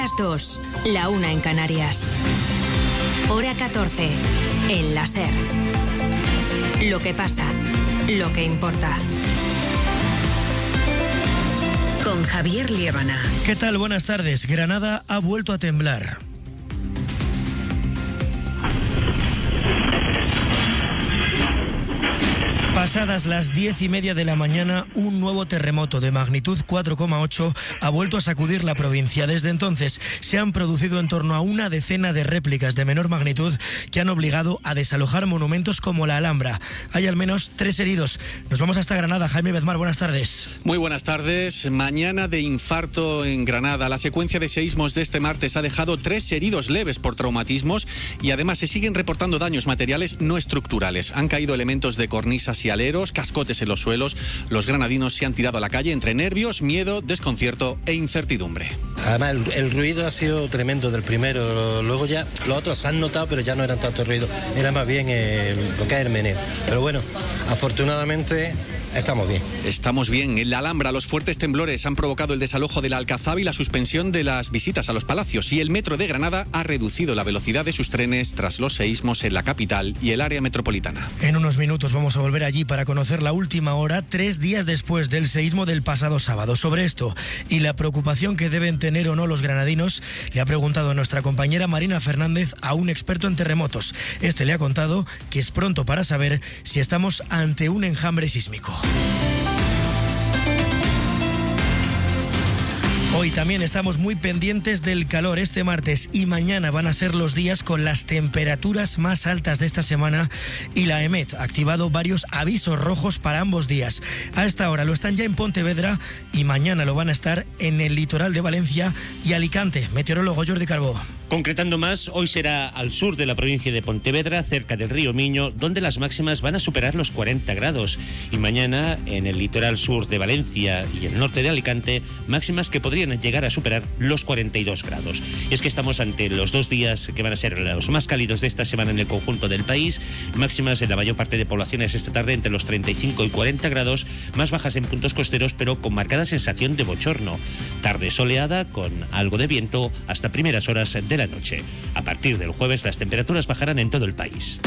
las 2, la 1 en Canarias. Hora 14, en la SER. Lo que pasa, lo que importa. Con Javier Liébana. ¿Qué tal? Buenas tardes. Granada ha vuelto a temblar. Pasadas las 10:30 de la mañana, un nuevo terremoto de magnitud 4,8 ha vuelto a sacudir la provincia. Desde entonces se han producido en torno a una decena de réplicas de menor magnitud que han obligado a desalojar monumentos como la Alhambra. Hay al menos 3 heridos. Nos vamos hasta Granada. Jaime Bedmar, buenas tardes. Muy buenas tardes. Mañana de infarto en Granada. La secuencia de seísmos de este martes ha dejado 3 heridos leves por traumatismos y además se siguen reportando daños materiales no estructurales. Han caído elementos de cornisas y aleros, cascotes en los suelos. Los granadinos se han tirado a la calle entre nervios, miedo, desconcierto e incertidumbre. Además, el ruido ha sido tremendo del primero. Luego ya los otros se han notado, pero ya no eran tanto ruido. Era más bien lo que es el meneo. Pero bueno, afortunadamente estamos bien. Estamos bien. En la Alhambra, los fuertes temblores han provocado el desalojo de la Alcazaba y la suspensión de las visitas a los palacios. Y el metro de Granada ha reducido la velocidad de sus trenes tras los seísmos en la capital y el área metropolitana. En unos minutos vamos a volver allí para conocer la última hora, 3 días después del seísmo del pasado sábado. Sobre esto y la preocupación que deben tener o no los granadinos, le ha preguntado a nuestra compañera Marina Fernández a un experto en terremotos. Este le ha contado que es pronto para saber si estamos ante un enjambre sísmico. Hoy también estamos muy pendientes del calor. Este martes y mañana van a ser los días con las temperaturas más altas de esta semana y la EMET ha activado varios avisos rojos para ambos días. A esta hora lo están ya en Pontevedra y mañana lo van a estar en el litoral de Valencia y Alicante. Meteorólogo Jordi Carbó. Concretando más, hoy será al sur de la provincia de Pontevedra, cerca del río Miño, donde las máximas van a superar los 40 grados. Y mañana, en el litoral sur de Valencia y el norte de Alicante, máximas que podrían llegar a superar los 42 grados. Y es que estamos ante los 2 días que van a ser los más cálidos de esta semana en el conjunto del país. Máximas en la mayor parte de poblaciones esta tarde entre los 35 y 40 grados, más bajas en puntos costeros, pero con marcada sensación de bochorno. Tarde soleada, con algo de viento, hasta primeras horas de la noche. A partir del jueves las temperaturas bajarán en todo el país.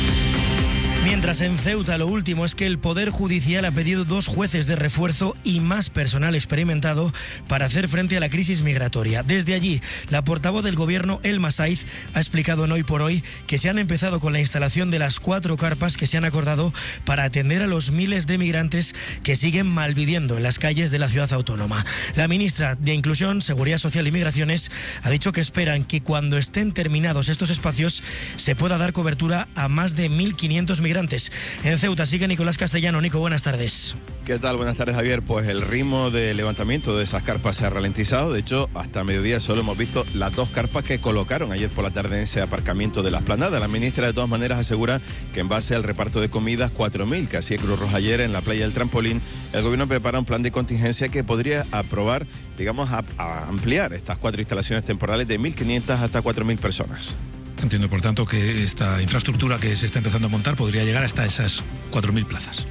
Mientras en Ceuta lo último es que el Poder Judicial ha pedido 2 jueces de refuerzo y más personal experimentado para hacer frente a la crisis migratoria. Desde allí, la portavoz del Gobierno, Elma Saiz, ha explicado en Hoy por Hoy que se han empezado con la instalación de las 4 carpas que se han acordado para atender a los miles de migrantes que siguen malviviendo en las calles de la ciudad autónoma. La ministra de Inclusión, Seguridad Social y Migraciones ha dicho que esperan que cuando estén terminados estos espacios se pueda dar cobertura a más de 1.500 migrantes. En Ceuta sigue Nicolás Castellano. Nico, buenas tardes. ¿Qué tal? Buenas tardes, Javier. Pues el ritmo de levantamiento de esas carpas se ha ralentizado. De hecho, hasta mediodía solo hemos visto las 2 carpas que colocaron ayer por la tarde en ese aparcamiento de la Esplanada. La ministra, de todas maneras, asegura que en base al reparto de comidas 4.000 que hacía Cruz Roja ayer en la playa del Trampolín, el gobierno prepara un plan de contingencia que podría aprobar, digamos, a ampliar estas 4 instalaciones temporales de 1.500 hasta 4.000 personas. Entiendo, por tanto, que esta infraestructura que se está empezando a montar podría llegar hasta esas 4.000 plazas.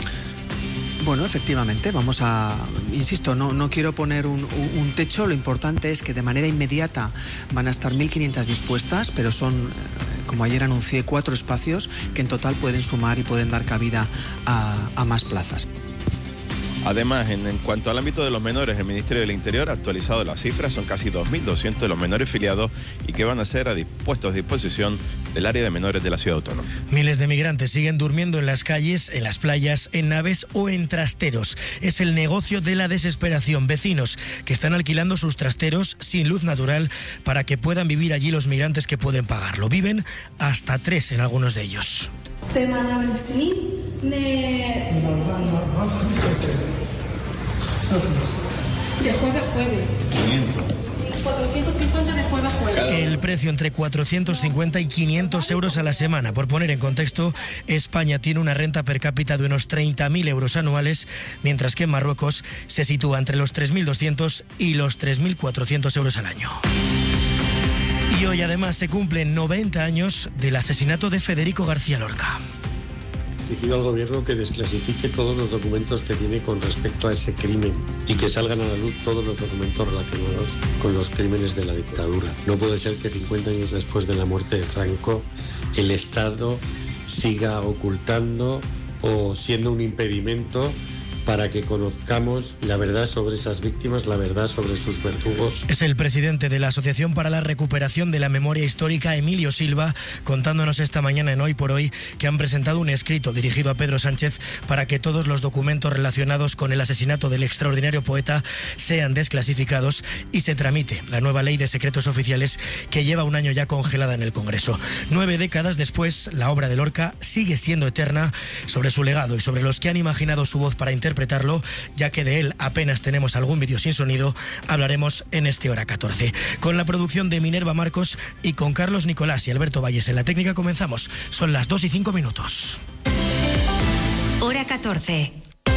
Bueno, efectivamente, vamos a, insisto, no quiero poner un techo, lo importante es que de manera inmediata van a estar 1.500 dispuestas, pero son, como ayer anuncié, 4 espacios que en total pueden sumar y pueden dar cabida a más plazas. Además, en cuanto al ámbito de los menores, el Ministerio del Interior ha actualizado las cifras, son casi 2.200 de los menores filiados y que van a ser puestos a disposición del área de menores de la ciudad autónoma. Miles de migrantes siguen durmiendo en las calles, en las playas, en naves o en trasteros. Es el negocio de la desesperación. Vecinos que están alquilando sus trasteros sin luz natural para que puedan vivir allí los migrantes que pueden pagarlo. Viven hasta 3 en algunos de ellos. De jueves a jueves. 450 de jueves a jueves. El precio entre 450 y 500 euros a la semana. Por poner en contexto, España tiene una renta per cápita de unos 30.000 euros anuales, mientras que en Marruecos se sitúa entre los 3.200 y los 3.400 euros al año. Y hoy además se cumplen 90 años del asesinato de Federico García Lorca. exigido al gobierno que desclasifique todos los documentos que tiene con respecto a ese crimen y que salgan a la luz todos los documentos relacionados con los crímenes de la dictadura. No puede ser que 50 años después de la muerte de Franco el Estado siga ocultando o siendo un impedimento para que conozcamos la verdad sobre esas víctimas, la verdad sobre sus verdugos. Es el presidente de la Asociación para la Recuperación de la Memoria Histórica, Emilio Silva, contándonos esta mañana en Hoy por Hoy que han presentado un escrito dirigido a Pedro Sánchez para que todos los documentos relacionados con el asesinato del extraordinario poeta sean desclasificados y se tramite la nueva ley de secretos oficiales que lleva un año ya congelada en el Congreso. 9 décadas después, la obra de Lorca sigue siendo eterna. Sobre su legado y sobre los que han imaginado su voz para interpretarlo, ya que de él apenas tenemos algún vídeo sin sonido, hablaremos en este Hora 14. Con la producción de Minerva Marcos y con Carlos Nicolás y Alberto Valles en la técnica comenzamos. Son las 2:05. Hora 14.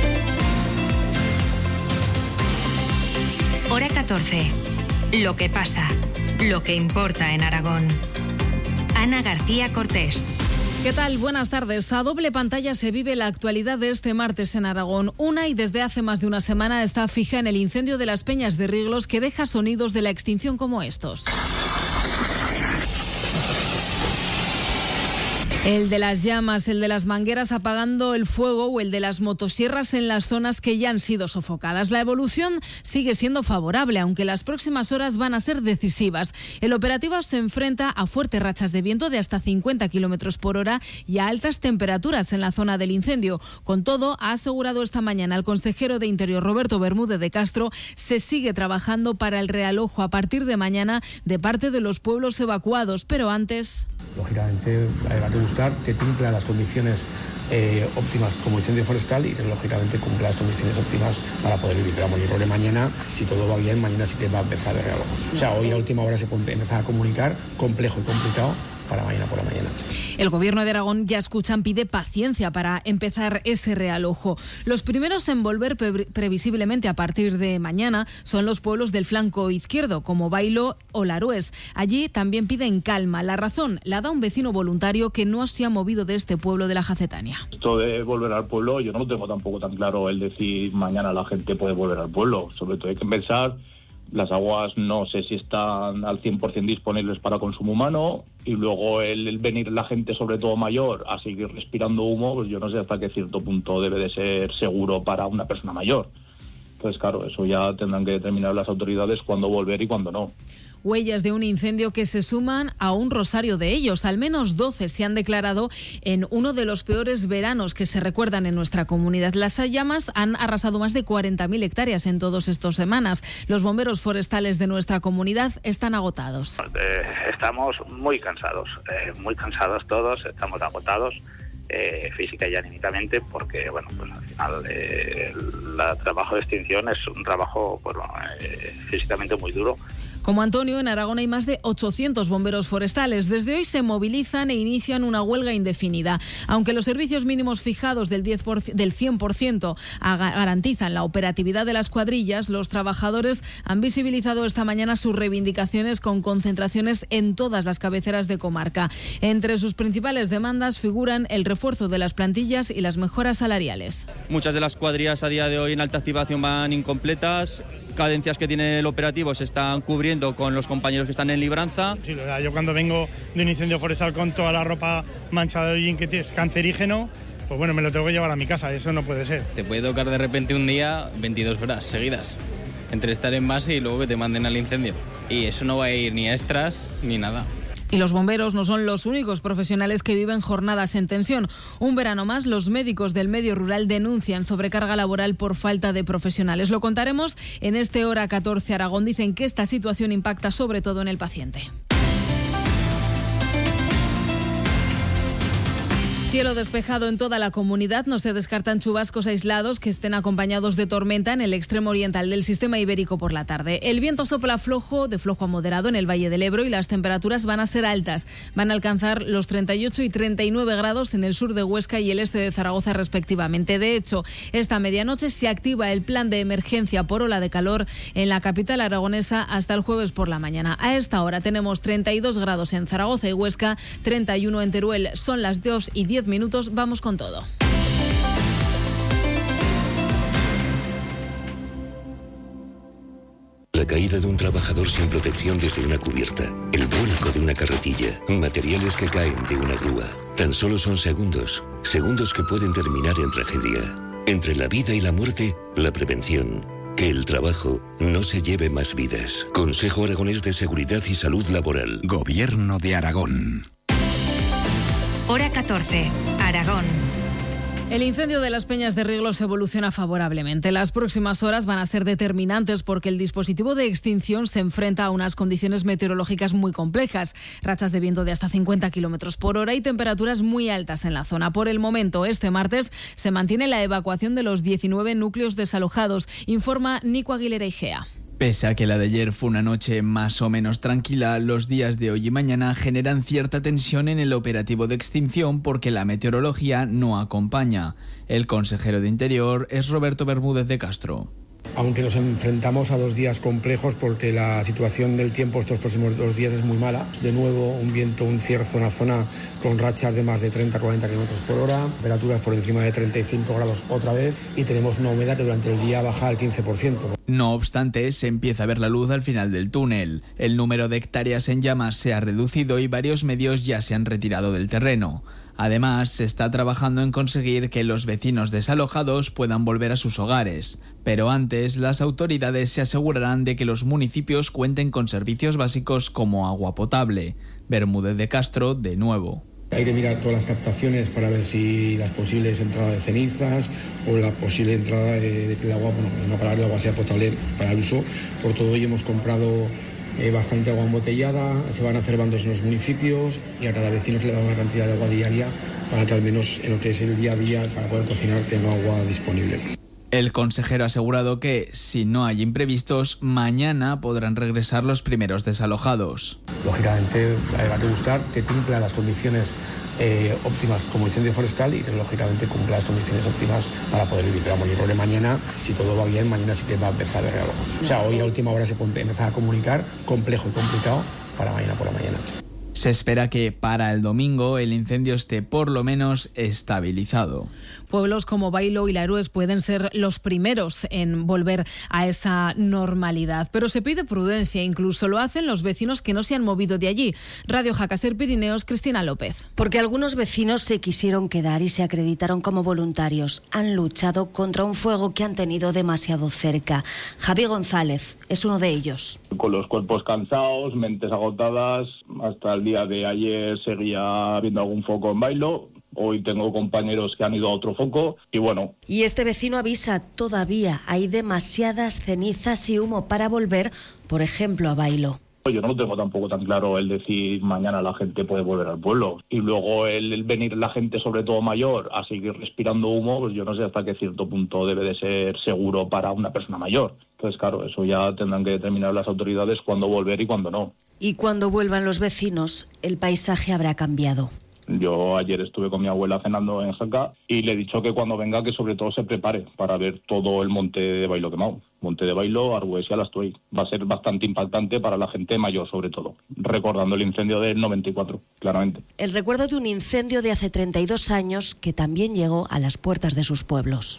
Hora 14. Lo que pasa, lo que importa en Aragón. Ana García Cortés. ¿Qué tal? Buenas tardes. A doble pantalla se vive la actualidad de este martes en Aragón. Una, y desde hace más de una semana, está fija en el incendio de las Peñas de Riglos, que deja sonidos de la extinción como estos. El de las llamas, el de las mangueras apagando el fuego o el de las motosierras en las zonas que ya han sido sofocadas. La evolución sigue siendo favorable, aunque las próximas horas van a ser decisivas. El operativo se enfrenta a fuertes rachas de viento de hasta 50 kilómetros por hora y a altas temperaturas en la zona del incendio. Con todo, ha asegurado esta mañana el consejero de Interior, Roberto Bermúdez de Castro, se sigue trabajando para el realojo a partir de mañana de parte de los pueblos evacuados, pero antes... Lógicamente, habrá que buscar que cumpla las condiciones óptimas como incendio forestal y que lógicamente cumpla las condiciones óptimas para poder vivir. Pero yo creo que mañana, si todo va bien, mañana sí que va a empezar de realojos. O sea, hoy a última hora se puede empezar a comunicar, complejo y complicado, para mañana por la mañana. El Gobierno de Aragón, ya escuchan, pide paciencia para empezar ese realojo. Los primeros en volver previsiblemente a partir de mañana son los pueblos del flanco izquierdo, como Bailo o Larués. Allí también piden calma. La razón la da un vecino voluntario que no se ha movido de este pueblo de la Jacetania. Esto de volver al pueblo, yo no lo tengo tampoco tan claro el decir mañana la gente puede volver al pueblo. Sobre todo hay que pensar, las aguas no sé si están al 100% disponibles para consumo humano, y luego el venir la gente, sobre todo mayor, a seguir respirando humo, pues yo no sé hasta qué cierto punto debe de ser seguro para una persona mayor. Entonces, claro, eso ya tendrán que determinar las autoridades cuándo volver y cuándo no. Huellas de un incendio que se suman a un rosario de ellos. Al menos 12 se han declarado en uno de los peores veranos que se recuerdan en nuestra comunidad. Las llamas han arrasado más de 40.000 hectáreas en todas estas semanas. Los bomberos forestales de nuestra comunidad están agotados. Estamos muy cansados todos, estamos agotados. Física y anímicamente, porque bueno, pues al final el trabajo de extinción es un trabajo físicamente muy duro. Como Antonio, en Aragón hay más de 800 bomberos forestales. Desde hoy se movilizan e inician una huelga indefinida. Aunque los servicios mínimos fijados del 100% garantizan la operatividad de las cuadrillas, los trabajadores han visibilizado esta mañana sus reivindicaciones con concentraciones en todas las cabeceras de comarca. Entre sus principales demandas figuran el refuerzo de las plantillas y las mejoras salariales. Muchas de las cuadrillas a día de hoy en alta activación van incompletas. Cadencias que tiene el operativo se están cubriendo con los compañeros que están en libranza. Sí, yo cuando vengo de un incendio forestal con toda la ropa manchada de hollín que es cancerígeno, pues bueno, me lo tengo que llevar a mi casa, eso no puede ser. Te puede tocar de repente un día 22 horas seguidas, entre estar en base y luego que te manden al incendio. Y eso no va a ir ni a extras ni nada. Y los bomberos no son los únicos profesionales que viven jornadas en tensión. Un verano más, los médicos del medio rural denuncian sobrecarga laboral por falta de profesionales. Lo contaremos en este Hora 14 Aragón. Dicen que esta situación impacta sobre todo en el paciente. Cielo despejado en toda la comunidad, no se descartan chubascos aislados que estén acompañados de tormenta en el extremo oriental del sistema ibérico por la tarde. El viento sopla de flojo a moderado en el Valle del Ebro y las temperaturas van a ser altas. Van a alcanzar los 38 y 39 grados en el sur de Huesca y el este de Zaragoza respectivamente. De hecho, esta medianoche se activa el plan de emergencia por ola de calor en la capital aragonesa hasta el jueves por la mañana. A esta hora tenemos 32 grados en Zaragoza y Huesca, 31 en Teruel. Son las 2:10. Vamos con todo. la caída de un trabajador sin protección desde una cubierta, el vuelco de una carretilla, materiales que caen de una grúa. Tan solo son segundos que pueden terminar en tragedia. Entre la vida y la muerte, la prevención. Que el trabajo no se lleve más vidas. Consejo Aragonés de Seguridad y Salud Laboral. Gobierno de Aragón. Hora 14, Aragón. El incendio de las Peñas de Rieglos evoluciona favorablemente. Las próximas horas van a ser determinantes porque el dispositivo de extinción se enfrenta a unas condiciones meteorológicas muy complejas, rachas de viento de hasta 50 kilómetros por hora y temperaturas muy altas en la zona. Por el momento, este martes, se mantiene la evacuación de los 19 núcleos desalojados, informa Nico Aguilera Igea. Pese a que la de ayer fue una noche más o menos tranquila, los días de hoy y mañana generan cierta tensión en el operativo de extinción porque la meteorología no acompaña. El consejero de Interior es Roberto Bermúdez de Castro. Aunque nos enfrentamos a 2 días complejos porque la situación del tiempo estos próximos 2 días es muy mala. De nuevo, un viento, un cierzo en la zona con rachas de más de 30-40 kilómetros por hora, temperaturas por encima de 35 grados otra vez y tenemos una humedad que durante el día baja al 15%. No obstante, se empieza a ver la luz al final del túnel. El número de hectáreas en llamas se ha reducido y varios medios ya se han retirado del terreno. Además, se está trabajando en conseguir que los vecinos desalojados puedan volver a sus hogares. Pero antes, las autoridades se asegurarán de que los municipios cuenten con servicios básicos como agua potable. Bermúdez de Castro, de nuevo. Hay que mirar todas las captaciones para ver si las posibles entradas de cenizas o la posible entrada del agua, no para que el agua sea potable para el uso. Por todo ello hemos comprado bastante agua embotellada, se van a hacer bandos en los municipios y a cada vecino se le da una cantidad de agua diaria para que al menos en lo que es el día a día para poder cocinar tenga agua disponible. El consejero ha asegurado que, si no hay imprevistos, mañana podrán regresar los primeros desalojados. Lógicamente habrá que buscar que cumpla las condiciones óptimas como incendio forestal y que lógicamente cumpla las condiciones óptimas para poder vivir. Pero vamos, yo creo que mañana, si todo va bien, mañana sí que va a empezar a ver algo. O sea, hoy a última hora se puede empezar a comunicar, complejo y complicado, para mañana por la mañana. Se espera que para el domingo el incendio esté por lo menos estabilizado. Pueblos como Bailo y La Erués pueden ser los primeros en volver a esa normalidad, pero se pide prudencia, incluso lo hacen los vecinos que no se han movido de allí. Radio Jacaser Pirineos, Cristina López. Porque algunos vecinos se quisieron quedar y se acreditaron como voluntarios. Han luchado contra un fuego que han tenido demasiado cerca. Javi González es uno de ellos. Con los cuerpos cansados, mentes agotadas, hasta el día de ayer seguía viendo algún foco en Bailo. Hoy tengo compañeros que han ido a otro foco y bueno. Y este vecino avisa, todavía hay demasiadas cenizas y humo para volver, por ejemplo, a Bailo. Yo no lo tengo tampoco tan claro el decir mañana la gente puede volver al pueblo. Y luego el venir la gente, sobre todo mayor, a seguir respirando humo, pues yo no sé hasta qué cierto punto debe de ser seguro para una persona mayor. Entonces, claro, eso ya tendrán que determinar las autoridades cuándo volver y cuándo no. Y cuando vuelvan los vecinos, el paisaje habrá cambiado. Yo ayer estuve con mi abuela cenando en Jaca y le he dicho que cuando venga que sobre todo se prepare para ver todo el monte de Bailo quemado. Monte de Bailo, Argüés y Alastuey. Va a ser bastante impactante para la gente mayor sobre todo, recordando el incendio del 94, claramente. El recuerdo de un incendio de hace 32 años que también llegó a las puertas de sus pueblos.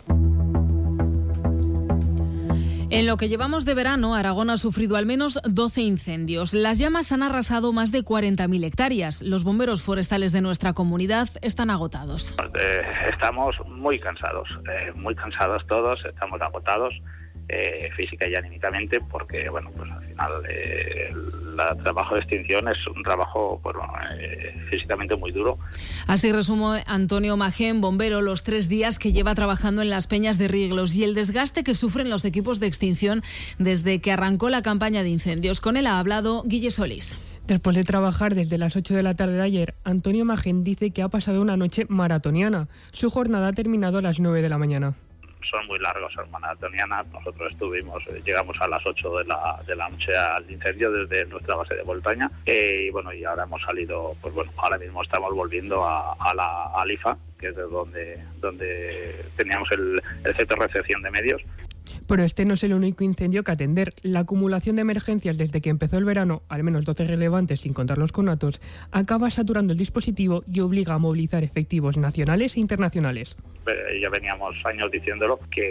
En lo que llevamos de verano, Aragón ha sufrido al menos 12 incendios. Las llamas han arrasado más de 40.000 hectáreas. Los bomberos forestales de nuestra comunidad están agotados. Estamos muy cansados todos, estamos agotados. Física y anímicamente, porque bueno, pues al final el trabajo de extinción es un trabajo físicamente muy duro. Así resumo Antonio Magén, bombero, los 3 días que lleva trabajando en las Peñas de Rieglos y el desgaste que sufren los equipos de extinción desde que arrancó la campaña de incendios. Con él ha hablado Guille Solís. Después de trabajar desde las 8 de la tarde de ayer, Antonio Magén dice que ha pasado una noche maratoniana. Su jornada ha terminado a las 9 de la mañana. Son muy largos, son maratonianas. Nosotros llegamos a las 8 de la noche al incendio desde nuestra base de Voltaña y bueno, y ahora hemos salido, pues bueno, ahora mismo estamos volviendo a IFA, que es de donde teníamos el centro de recepción de medios. Pero este no es el único incendio que atender. La acumulación de emergencias desde que empezó el verano, al menos 12 relevantes sin contar los conatos, acaba saturando el dispositivo y obliga a movilizar efectivos nacionales e internacionales. Ya veníamos años diciéndolo, que